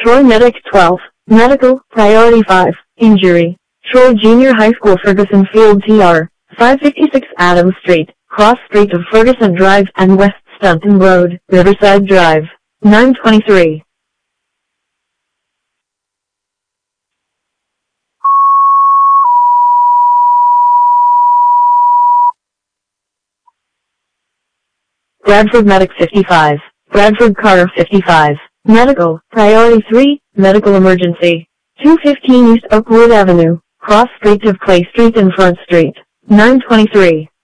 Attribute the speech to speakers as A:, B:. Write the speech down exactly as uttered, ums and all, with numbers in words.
A: Troy Medic twelve, Medical, Priority five, Injury. Troy Junior High School Ferguson Field T R, five fifty-six Adams Street, Cross Street of Ferguson Drive and West Stunton Road, Riverside Drive, nine twenty-three. Bradford Medic fifty-five, Bradford Carter fifty-five, Medical, Priority three, Medical Emergency. two fifteen East Oakwood Avenue, Cross Street of Clay Street and Front Street, nine twenty-three.